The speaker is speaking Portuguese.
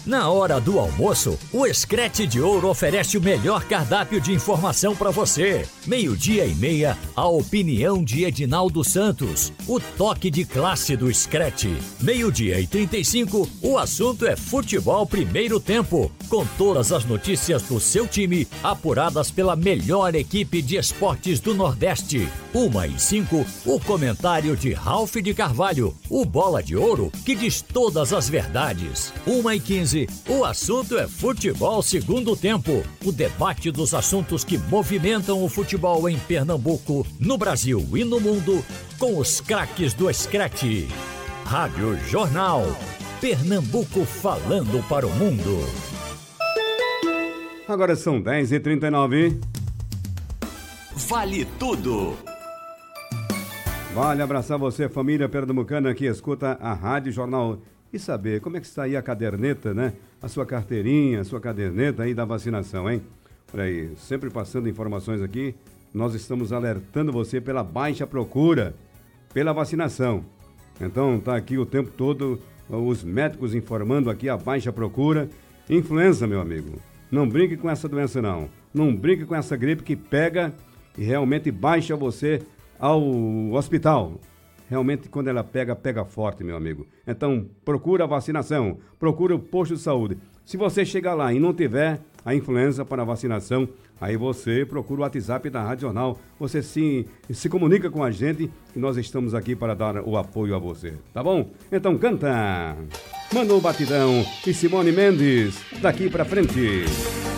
Na hora do almoço, o Screte de Ouro oferece o melhor cardápio de informação para você. 12:30, a opinião de Edinaldo Santos. O toque de classe do Screte. 12:35, o assunto é futebol primeiro tempo. Com todas as notícias do seu time, apuradas pela melhor equipe de esportes do Nordeste. 1:05, o comentário de Ralph de Carvalho. O Bola de Ouro, que diz todas as verdades. 1:15, o assunto é futebol segundo tempo. O debate dos assuntos que movimentam o futebol em Pernambuco, no Brasil e no mundo, com os craques do Screte. Rádio Jornal. Pernambuco falando para o mundo. Agora são 10h39. Vale tudo. Vale abraçar você, família pernambucana que escuta a Rádio Jornal e saber como é que está aí a caderneta, né? A sua carteirinha, a sua caderneta aí da vacinação, hein? Por aí, sempre passando informações aqui, nós estamos alertando você pela baixa procura pela vacinação. Então, tá aqui o tempo todo os médicos informando aqui a baixa procura. Influenza, meu amigo. Não brinque com essa doença, não. Não brinque com essa gripe que pega e realmente baixa você ao hospital. Realmente, quando ela pega, pega forte, meu amigo. Então, procura a vacinação, procura o posto de saúde. Se você chegar lá e não tiver a influenza para a vacinação, aí você procura o WhatsApp da Rádio Jornal. Você se comunica com a gente e nós estamos aqui para dar o apoio a você, tá bom? Então canta! Manu Batidão e Simone Mendes, daqui pra frente.